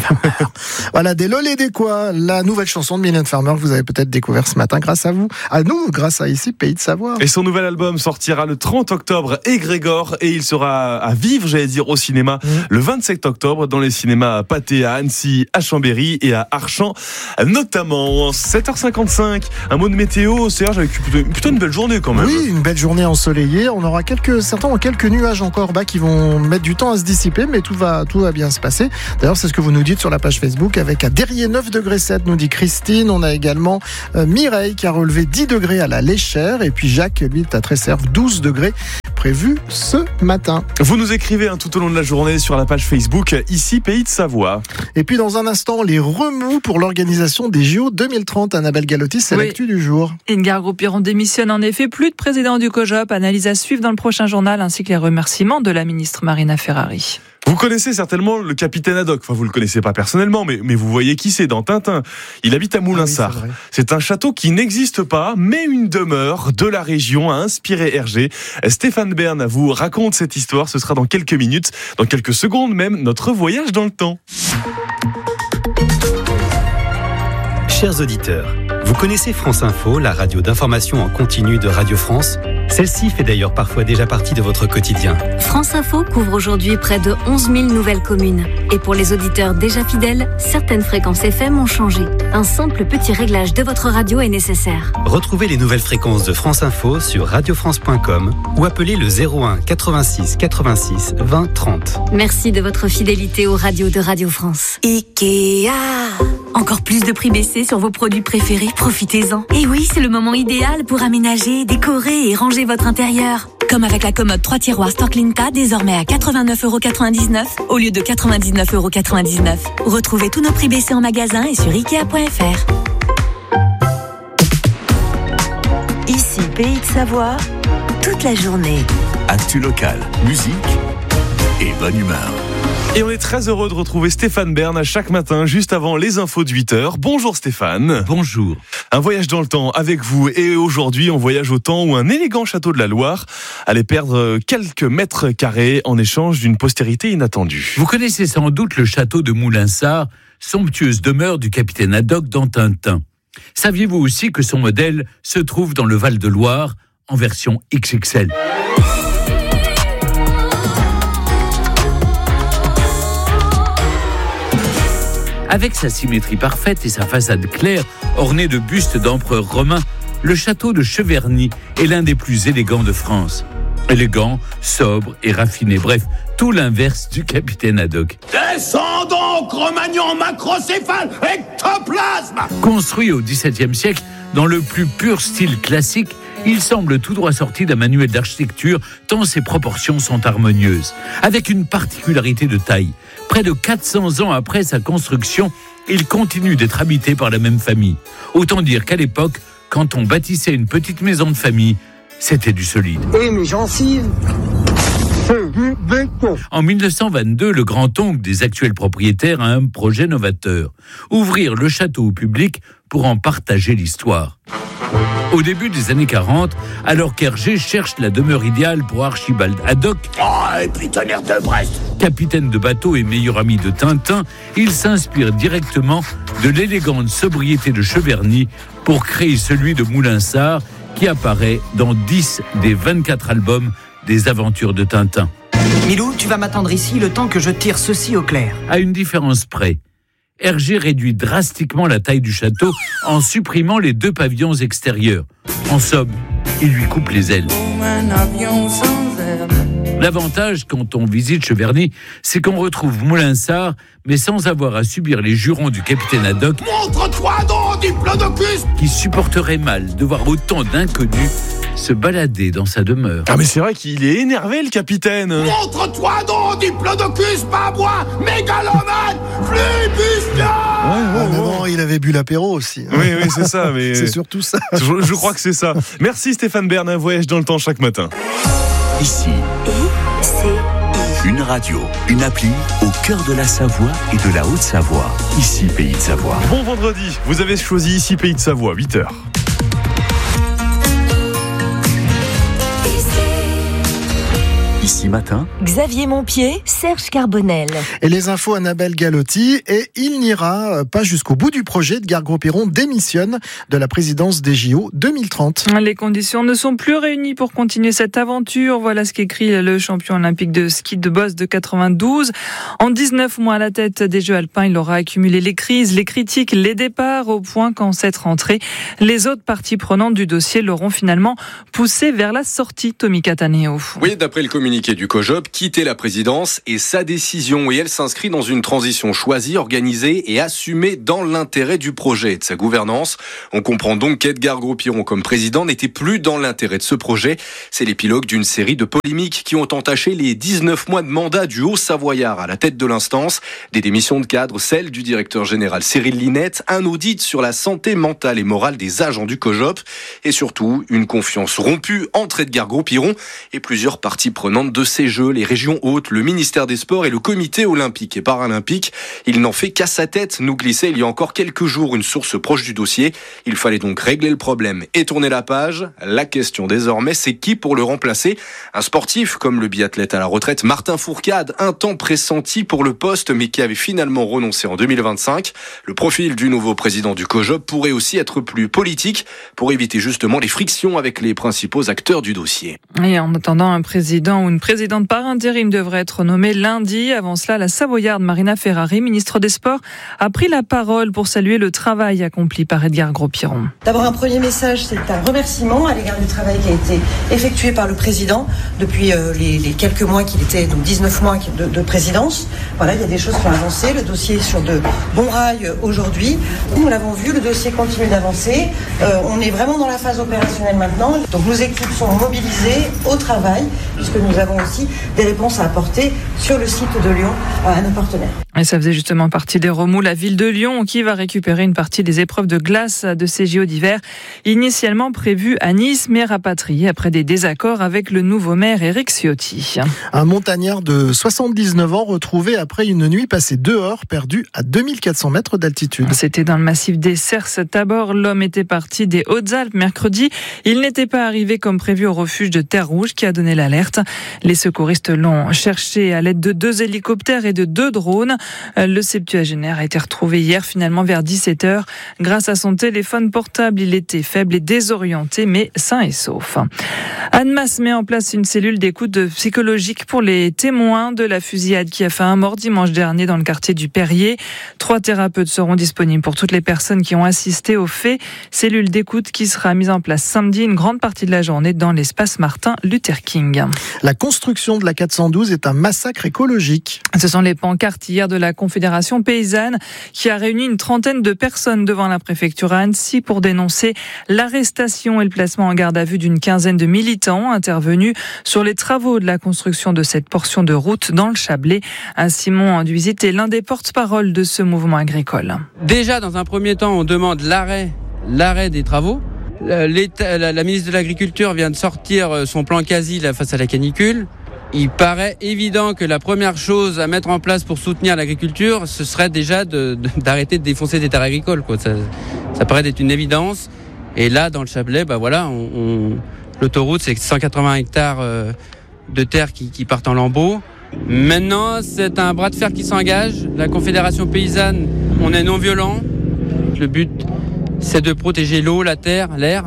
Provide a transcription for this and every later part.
Farmer. Voilà, des lol et des quoi. La nouvelle chanson de Mylène Farmer que vous avez peut-être découvert ce matin grâce à vous, à nous, grâce à ici, Pays de Savoie. Et son nouvel album sortira le 30 octobre, Égrégore, et il sera à vivre, au cinéma, le 27 octobre, dans les cinémas Pathé à Annecy, à Chambéry et à Archamps, notamment. 7h55, un mot de météo, Serge, avec plutôt une belle journée quand même. Oui, une belle journée ensoleillée. On aura quelques nuages encore bas qui vont mettre du temps à se dissiper, mais tout va bien se passer. D'ailleurs, c'est ce que vous nous dites sur la page Facebook avec à Derrier 9,7 nous dit Christine. On a également Mireille qui a relevé 10 degrés à la Léchère, et puis Jacques, lui, est à Tresserve, 12 degrés prévus ce matin. Vous nous écrivez tout au long de la journée sur la page Facebook, ici Pays de Savoie. Et puis dans un instant, les remous pour l'organisation des JO 2030. Annabelle Galotti, c'est l'actu du jour. Edgar Groupiron démissionne en effet, plus de président du COJOP, analyse à suivre dans le prochain journal, ainsi que les remerciements de la ministre Marina Ferrari. Vous connaissez certainement le capitaine Haddock. Enfin, vous le connaissez pas personnellement, mais vous voyez qui c'est dans Tintin. Il habite à Moulinsart. Oui, c'est un château qui n'existe pas, mais une demeure de la région a inspiré Hergé. Stéphane Bern vous raconte cette histoire. Ce sera dans quelques minutes, dans quelques secondes même, notre voyage dans le temps. Chers auditeurs, vous connaissez France Info, la radio d'information en continu de Radio France ? Celle-ci fait d'ailleurs parfois déjà partie de votre quotidien. France Info couvre aujourd'hui près de 11 000 nouvelles communes. Et pour les auditeurs déjà fidèles, certaines fréquences FM ont changé. Un simple petit réglage de votre radio est nécessaire. Retrouvez les nouvelles fréquences de France Info sur radiofrance.com ou appelez le 01 86 86 20 30. Merci de votre fidélité aux radios de Radio France. Ikea. Encore plus de prix baissés sur vos produits préférés, profitez-en. Et oui, c'est le moment idéal pour aménager, décorer et ranger votre intérieur. Comme avec la commode 3 tiroirs Storklinta, désormais à 89,99€ au lieu de 99,99€. Retrouvez tous nos prix baissés en magasin et sur Ikea.fr. Ici, Pays de Savoie, toute la journée. Actu locale, musique et bonne humeur. Et on est très heureux de retrouver Stéphane Bern chaque matin, juste avant les infos de 8h. Bonjour Stéphane. Bonjour. Un voyage dans le temps avec vous. Et aujourd'hui, on voyage au temps où un élégant château de la Loire allait perdre quelques mètres carrés en échange d'une postérité inattendue. Vous connaissez sans doute le château de Moulinsart, somptueuse demeure du capitaine Haddock dans Tintin. Saviez-vous aussi que son modèle se trouve dans le Val-de-Loire en version XXL ? Avec sa symétrie parfaite et sa façade claire, ornée de bustes d'empereurs romains, le château de Cheverny est l'un des plus élégants de France. Élégant, sobre et raffiné, bref, tout l'inverse du capitaine Haddock. Descendons, Cro-Magnon, macrocéphale, ectoplasme. Construit au XVIIe siècle, dans le plus pur style classique, il semble tout droit sorti d'un manuel d'architecture tant ses proportions sont harmonieuses. Avec une particularité de taille, près de 400 ans après sa construction, il continue d'être habité par la même famille. Autant dire qu'à l'époque, quand on bâtissait une petite maison de famille, c'était du solide. Et mes gencives, c'est du béton. En 1922, le grand-oncle des actuels propriétaires a un projet novateur. Ouvrir le château au public pour en partager l'histoire. Au début des années 40, alors qu'Hergé cherche la demeure idéale pour Archibald Haddock, et puis tonnerre de Brest, capitaine de bateau et meilleur ami de Tintin, il s'inspire directement de l'élégante sobriété de Cheverny pour créer celui de Moulinsart qui apparaît dans 10 des 24 albums des aventures de Tintin. Milou, tu vas m'attendre ici le temps que je tire ceci au clair. À une différence près. Hergé réduit drastiquement la taille du château en supprimant les 2 pavillons extérieurs. En somme, il lui coupe les ailes. L'avantage quand on visite Cheverny, c'est qu'on retrouve Moulinsart, mais sans avoir à subir les jurons du capitaine Haddock. Montre-toi donc, diplodocus, qui supporterait mal de voir autant d'inconnus se balader dans sa demeure. Ah mais c'est vrai qu'il est énervé le capitaine. Montre-toi donc, diplodocus, babois, mégalomane, flibustia. Mais bon, il avait bu l'apéro aussi. Oui, c'est ça. Mais c'est surtout ça. Je crois que c'est ça. Merci Stéphane Bern, un voyage dans le temps chaque matin. Ici, une radio, une appli au cœur de la Savoie et de la Haute-Savoie. Ici, Pays de Savoie. Bon vendredi, vous avez choisi Ici, Pays de Savoie, 8h. Ici Matin, Xavier Montpied, Serge Carbonel. Et les infos, Annabelle Galotti. Et il n'ira pas jusqu'au bout du projet. Edgar Gros-Piron démissionne de la présidence des JO 2030. Les conditions ne sont plus réunies pour continuer cette aventure. Voilà ce qu'écrit le champion olympique de ski de boss de 92. En 19 mois à la tête des Jeux alpins, il aura accumulé les crises, les critiques, les départs, au point qu'en cette rentrée, les autres parties prenantes du dossier l'auront finalement poussé vers la sortie. Tommy Cataneo. Oui, d'après le communiqué du COJOP, quitter la présidence est sa décision et elle s'inscrit dans une transition choisie, organisée et assumée dans l'intérêt du projet et de sa gouvernance. On comprend donc qu'Edgar Gros-Piron comme président n'était plus dans l'intérêt de ce projet. C'est l'épilogue d'une série de polémiques qui ont entaché les 19 mois de mandat du Haut-Savoyard à la tête de l'instance. Des démissions de cadre, celle du directeur général Cyril Linette, un audit sur la santé mentale et morale des agents du COJOP et surtout une confiance rompue entre Edgar Gros-Piron et plusieurs parties prenantes de ces Jeux, les régions hautes, le ministère des Sports et le comité olympique et paralympique. Il n'en fait qu'à sa tête, nous glissait il y a encore quelques jours une source proche du dossier. Il fallait donc régler le problème et tourner la page. La question désormais, c'est qui pour le remplacer ? Un sportif comme le biathlète à la retraite Martin Fourcade, un temps pressenti pour le poste mais qui avait finalement renoncé en 2025. Le profil du nouveau président du COJOP pourrait aussi être plus politique pour éviter justement les frictions avec les principaux acteurs du dossier. Et en attendant, un président ou une présidente par intérim devrait être nommé lundi. Avant cela, la Savoyarde Marina Ferrari, ministre des Sports, a pris la parole pour saluer le travail accompli par Edgar Gros-Piron. D'abord, un premier message, c'est un remerciement à l'égard du travail qui a été effectué par le président depuis les quelques mois qu'il était, donc 19 mois de présidence. Voilà, il y a des choses qui ont avancé. Le dossier est sur de bons rails aujourd'hui. Nous l'avons vu, le dossier continue d'avancer. On est vraiment dans la phase opérationnelle maintenant. Donc nos équipes sont mobilisées au travail, puisque nous avons aussi des réponses à apporter sur le site de Lyon à nos partenaires. Et ça faisait justement partie des remous. La ville de Lyon qui va récupérer une partie des épreuves de glace de ces JO d'hiver, initialement prévues à Nice, mais rapatriées après des désaccords avec le nouveau maire Éric Ciotti. Un montagnard de 79 ans retrouvé après une nuit passée dehors, perdu à 2400 mètres d'altitude. C'était dans le massif des Cerces-Tabor. L'homme était parti des Hautes-Alpes mercredi. Il n'était pas arrivé comme prévu au refuge de Terre-Rouge qui a donné l'alerte. Les secouristes l'ont cherché à l'aide de 2 hélicoptères et de 2 drones. Le septuagénaire a été retrouvé hier finalement vers 17h. Grâce à son téléphone portable, il était faible et désorienté, mais sain et sauf. Annemasse met en place une cellule d'écoute psychologique pour les témoins de la fusillade qui a fait un mort dimanche dernier dans le quartier du Perrier. 3 thérapeutes seront disponibles pour toutes les personnes qui ont assisté aux faits. Cellule d'écoute qui sera mise en place samedi, une grande partie de la journée dans l'espace Martin Luther King. La construction de la 412 est un massacre écologique. Ce sont les pancartes hier de la Confédération paysanne qui a réuni une trentaine de personnes devant la préfecture à Annecy pour dénoncer l'arrestation et le placement en garde à vue d'une quinzaine de militants intervenus sur les travaux de la construction de cette portion de route dans le Chablais. Simon Duisit est l'un des porte-parole de ce mouvement agricole. Déjà, dans un premier temps, on demande l'arrêt des travaux. La ministre de l'Agriculture vient de sortir son plan quasi face à la canicule. Il paraît évident que la première chose à mettre en place pour soutenir l'agriculture, ce serait déjà d'arrêter de défoncer des terres agricoles, quoi. Ça paraît d'être une évidence. Et là, dans le Chablais, l'autoroute, c'est 180 hectares de terres qui partent en lambeaux. Maintenant, c'est un bras de fer qui s'engage. La Confédération paysanne, on est non violent. Le but, c'est de protéger l'eau, la terre, l'air.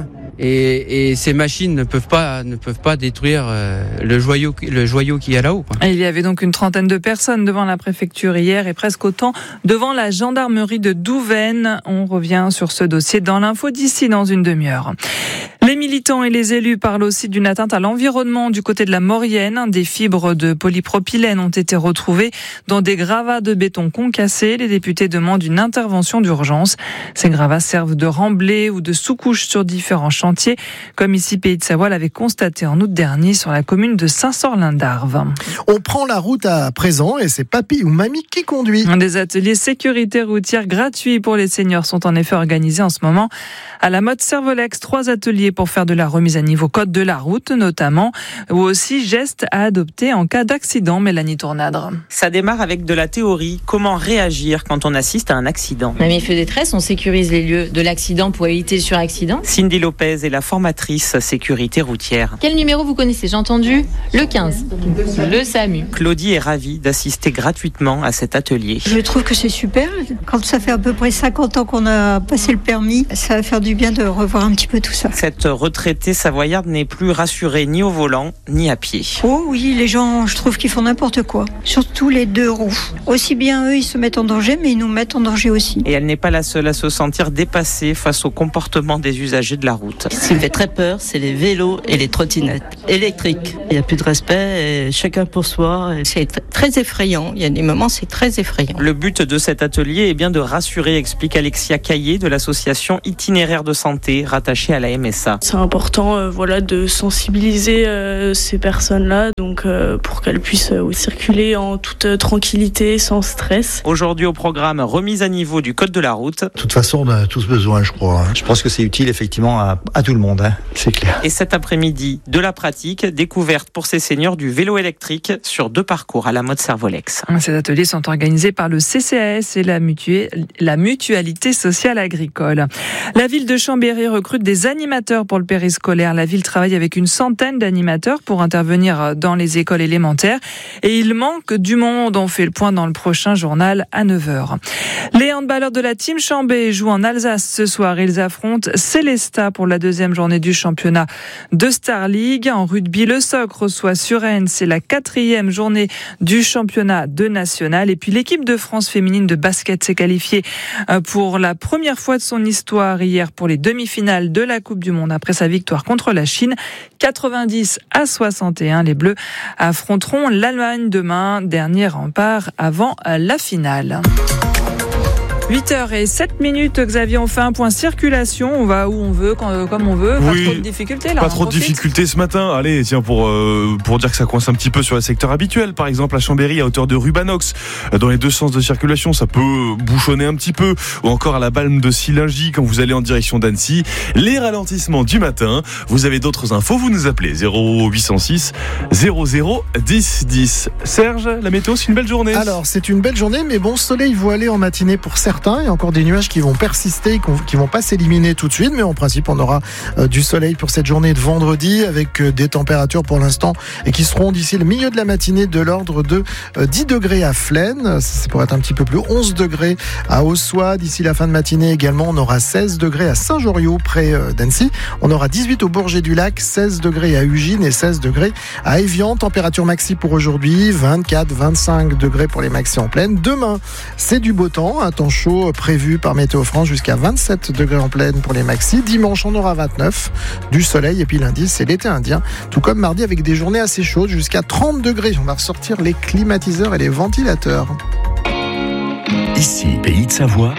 Et ces machines ne peuvent pas détruire le joyau qui est là-haut, quoi. Il y avait donc une trentaine de personnes devant la préfecture hier et presque autant devant la gendarmerie de Douvaine. On revient sur ce dossier dans l'info d'ici dans une demi-heure. Les militants et les élus parlent aussi d'une atteinte à l'environnement du côté de la Maurienne. Des fibres de polypropylène ont été retrouvées dans des gravats de béton concassés. Les députés demandent une intervention d'urgence. Ces gravats servent de remblai ou de sous-couche sur différents chantiers, comme ici Pays de Savoie l'avait constaté en août dernier sur la commune de Saint-Sorlin-d'Arves. On prend la route à présent et c'est papy ou mamie qui conduit. Des ateliers sécurité routière gratuits pour les seniors sont en effet organisés en ce moment à la Motte Servolex. 3 ateliers pour faire de la remise à niveau code de la route notamment, ou aussi gestes à adopter en cas d'accident. Mélanie Tournadre. Ça démarre avec de la théorie. Comment réagir quand on assiste à un accident? Même les feux de détresse, on sécurise les lieux de l'accident pour éviter le suraccident. Cindy Lopez est la formatrice sécurité routière. Quel numéro vous connaissez? J'ai entendu le 15, le SAMU. Claudie est ravie d'assister gratuitement à cet atelier. Je trouve que c'est super. Quand ça fait à peu près 50 ans qu'on a passé le permis, ça va faire du bien de revoir un petit peu tout ça. Cette retraitée savoyarde n'est plus rassurée ni au volant ni à pied. Oh oui, les gens, je trouve qu'ils font n'importe quoi. Surtout les deux roues. Aussi bien eux, ils se mettent en danger, mais ils nous mettent en danger aussi. Et elle n'est pas la seule à se sentir dépassée face au comportement des usagers de la route. Ce qui me fait très peur, c'est les vélos et les trottinettes électriques. Il n'y a plus de respect, et chacun pour soi. C'est très effrayant. Il y a des moments, c'est très effrayant. Le but de cet atelier est bien de rassurer, explique Alexia Caillé de l'association Itinéraire de Santé, rattachée à la MSA. C'est important de sensibiliser ces personnes-là donc, pour qu'elles puissent circuler en toute tranquillité, sans stress. Aujourd'hui au programme, remise à niveau du code de la route. De toute façon, on a tous besoin, je crois. Je pense que c'est utile effectivement à tout le monde, c'est clair. Et cet après-midi, de la pratique, découverte pour ces seniors du vélo électrique sur 2 parcours à la mode Servolex. Ces ateliers sont organisés par le CCAS et la Mutualité Sociale Agricole. La ville de Chambéry recrute des animateurs pour le périscolaire. La ville travaille avec une centaine d'animateurs pour intervenir dans les écoles élémentaires. Et il manque du monde. On fait le point dans le prochain journal à 9h. Les handballeurs de la team Chambé jouent en Alsace ce soir. Ils affrontent Célestat pour la 2e journée du championnat de Star League. En rugby, le SOC reçoit Suresnes. C'est la 4e journée du championnat de national. Et puis l'équipe de France féminine de basket s'est qualifiée pour la première fois de son histoire hier pour les demi-finales de la Coupe du Monde après sa victoire contre la Chine. 90-61. Les Bleus affronteront l'Allemagne demain, dernier rempart avant la finale. 8h07, Xavier, on fait un point circulation, on va où on veut, comme on veut, pas trop de difficultés là. Pas trop de difficultés ce matin. Allez, tiens, pour dire que ça coince un petit peu sur les secteurs habituels, par exemple à Chambéry à hauteur de Rubanox, dans les deux sens de circulation, ça peut bouchonner un petit peu, ou encore à la Balme de Sillingy quand vous allez en direction d'Annecy. Les ralentissements du matin, vous avez d'autres infos, vous nous appelez 0806 00 10 10. Serge, la météo, c'est une belle journée. Alors, c'est une belle journée, mais bon soleil voilé en matinée pour certains. Il y a encore des nuages qui vont persister, qui vont pas s'éliminer tout de suite, mais en principe on aura du soleil pour cette journée de vendredi avec des températures pour l'instant et qui seront d'ici le milieu de la matinée de l'ordre de 10 degrés à Flaine, ça pourrait être un petit peu plus, 11 degrés à Ossois. D'ici la fin de matinée également, on aura 16 degrés à Saint-Joriot près d'Annecy, on aura 18 au Bourget-du-Lac, 16 degrés à Ugine et 16 degrés à Évian. Température maxi pour aujourd'hui, 24-25 degrés pour les maxi en plaine. Demain, c'est du beau temps, un temps chaud prévu par Météo France jusqu'à 27 degrés en plaine pour les maxi. Dimanche, on aura 29, du soleil, et puis lundi, c'est l'été indien, tout comme mardi avec des journées assez chaudes jusqu'à 30 degrés. On va ressortir les climatiseurs et les ventilateurs. Ici, Pays de Savoie.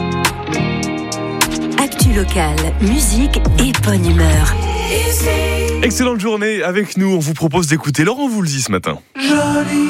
Actu locale, musique et bonne humeur. Excellente journée avec nous, on vous propose d'écouter Laurent Voulzy ce matin.